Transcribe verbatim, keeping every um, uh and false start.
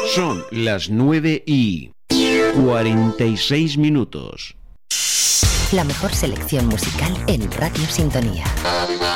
Son las nueve y cuarenta y seis minutos. La mejor selección musical en Radio Sintonía.